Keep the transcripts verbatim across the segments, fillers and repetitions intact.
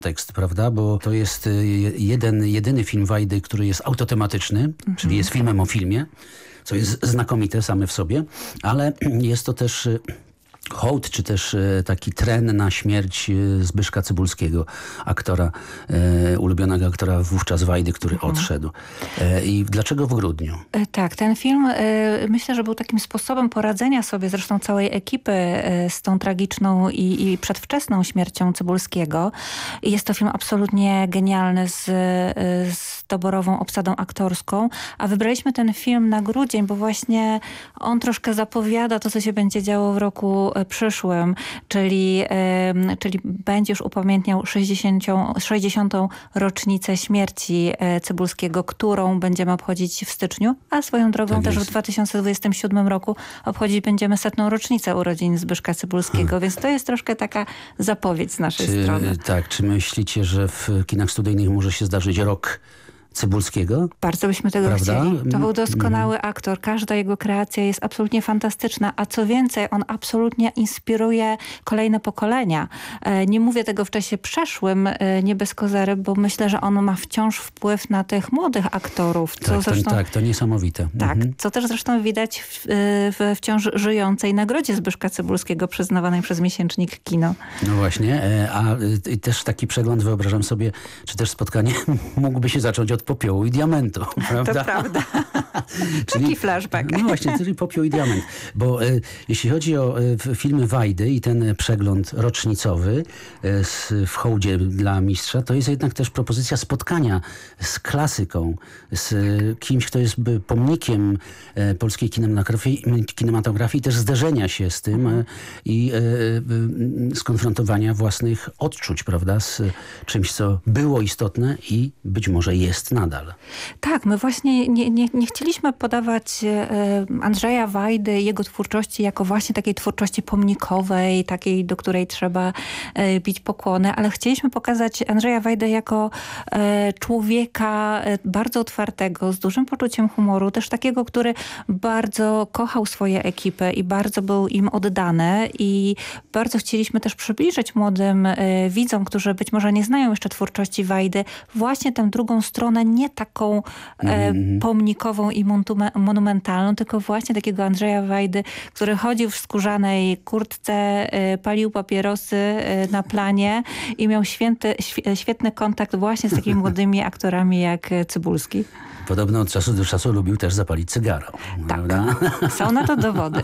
tekst, prawda? Bo to jest y, jeden, jedyny film Wajdy, który jest autotematyczny, mhm. czyli jest filmem o filmie, co jest znakomite same w sobie, ale jest to też y, hołd, czy też e, taki tren na śmierć e, Zbyszka Cybulskiego, aktora, e, ulubionego aktora wówczas Wajdy, który mhm. odszedł. E, I dlaczego w grudniu? E, tak, ten film e, myślę, że był takim sposobem poradzenia sobie, zresztą całej ekipy e, z tą tragiczną i, i przedwczesną śmiercią Cybulskiego. I jest to film absolutnie genialny z, e, z doborową obsadą aktorską, a wybraliśmy ten film na grudzień, bo właśnie on troszkę zapowiada to, co się będzie działo w roku przyszłym, czyli, czyli będzie już upamiętniał sześćdziesiątą, sześćdziesiątą rocznicę śmierci Cybulskiego, którą będziemy obchodzić w styczniu, a swoją drogą tak też jest. W dwa tysiące dwudziestym siódmym roku obchodzić będziemy setną rocznicę urodzin Zbyszka Cybulskiego, hmm. więc to jest troszkę taka zapowiedź z naszej czy, strony. Tak, czy myślicie, że w kinach studyjnych może się zdarzyć rok Cybulskiego? Bardzo byśmy tego Prawda? chcieli. To był doskonały aktor. Każda jego kreacja jest absolutnie fantastyczna, a co więcej, on absolutnie inspiruje kolejne pokolenia. Nie mówię tego w czasie przeszłym, nie bez kozery, bo myślę, że on ma wciąż wpływ na tych młodych aktorów. Co tak, zresztą, to, tak, to niesamowite. Tak, mhm. co też zresztą widać w, w wciąż żyjącej nagrodzie Zbyszka Cybulskiego przyznawanej przez miesięcznik Kino. No właśnie, a też taki przegląd, wyobrażam sobie, czy też spotkanie mógłby się zacząć od popiołu i diamentu, prawda? To prawda. czyli, taki flashback. No właśnie, czyli popiół i diament. Bo y, jeśli chodzi o y, filmy Wajdy i ten przegląd rocznicowy y, z, w hołdzie dla mistrza, to jest jednak też propozycja spotkania z klasyką, z y, kimś, kto jest by, pomnikiem y, polskiej kinematografii, kinematografii, też zderzenia się z tym y, i y, y, skonfrontowania własnych odczuć, prawda? Z czymś, co było istotne i być może jest nadal. Tak, my właśnie nie, nie, nie chcieliśmy podawać e, Andrzeja Wajdy, jego twórczości jako właśnie takiej twórczości pomnikowej, takiej, do której trzeba e, bić pokłony, ale chcieliśmy pokazać Andrzeja Wajdę jako e, człowieka e, bardzo otwartego, z dużym poczuciem humoru, też takiego, który bardzo kochał swoje ekipy i bardzo był im oddany i bardzo chcieliśmy też przybliżyć młodym e, widzom, którzy być może nie znają jeszcze twórczości Wajdy, właśnie tę drugą stronę, nie taką e, pomnikową i monumentalną, tylko właśnie takiego Andrzeja Wajdy, który chodził w skórzanej kurtce, e, palił papierosy e, na planie i miał święty, świetny kontakt właśnie z takimi młodymi aktorami jak Cybulski. Podobno od czasu do czasu lubił też zapalić cygaro. Tak, prawda? Są na to dowody.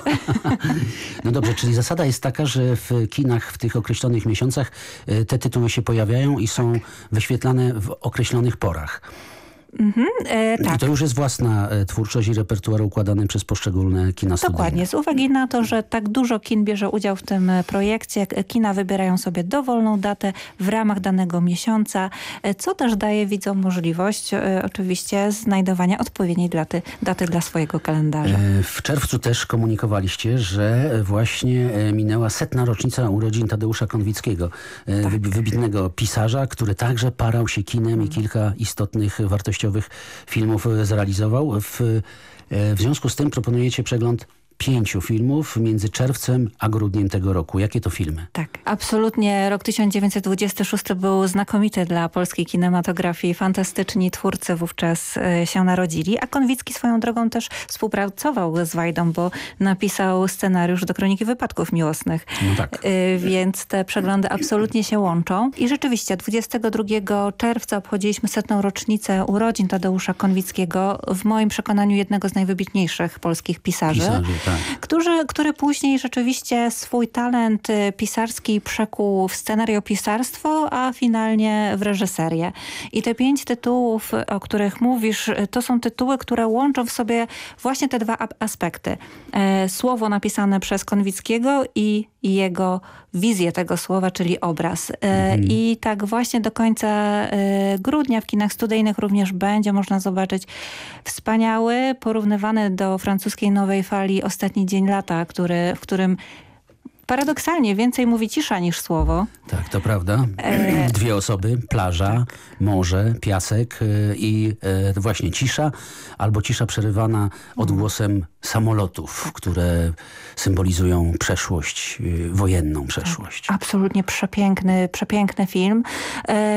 No dobrze, czyli zasada jest taka, że w kinach w tych określonych miesiącach te tytuły się pojawiają i są wyświetlane w określonych porach. Mhm, e, tak. I to już jest własna e, twórczość i repertuar układany przez poszczególne kina studyjne. Dokładnie. Z uwagi na to, że tak dużo kin bierze udział w tym projekcie, kina wybierają sobie dowolną datę w ramach danego miesiąca, co też daje widzom możliwość e, oczywiście znajdowania odpowiedniej daty, daty dla swojego kalendarza. E, w czerwcu też komunikowaliście, że właśnie minęła setna rocznica urodzin Tadeusza Konwickiego, e, tak. wybitnego pisarza, który także parał się kinem hmm. i kilka istotnych wartościowych filmów zrealizował. W, w związku z tym proponujecie przegląd pięciu filmów między czerwcem a grudniem tego roku. Jakie to filmy? Tak, absolutnie. Rok tysiąc dziewięćset dwudziesty szósty był znakomity dla polskiej kinematografii. Fantastyczni twórcy wówczas się narodzili, a Konwicki swoją drogą też współpracował z Wajdą, bo napisał scenariusz do Kroniki Wypadków Miłosnych. No tak. Więc te przeglądy absolutnie się łączą. I rzeczywiście dwudziestego drugiego czerwca obchodziliśmy setną rocznicę urodzin Tadeusza Konwickiego, w moim przekonaniu jednego z najwybitniejszych polskich pisarzy. pisarzy. Tak. Który, który później rzeczywiście swój talent pisarski przekuł w scenariopisarstwo, a finalnie w reżyserię. I te pięć tytułów, o których mówisz, to są tytuły, które łączą w sobie właśnie te dwa aspekty. E, słowo napisane przez Konwickiego i jego wizję tego słowa, czyli obraz. E, mhm. I tak właśnie do końca e, grudnia w kinach studyjnych również będzie można zobaczyć wspaniały, porównywany do francuskiej Nowej Fali Ostatni dzień lata, który, w którym paradoksalnie więcej mówi cisza niż słowo. Tak, to prawda. Dwie osoby, plaża, morze, piasek y, i y, właśnie cisza, albo cisza przerywana odgłosem samolotów, które symbolizują przeszłość, y, wojenną przeszłość. Absolutnie przepiękny, przepiękny film.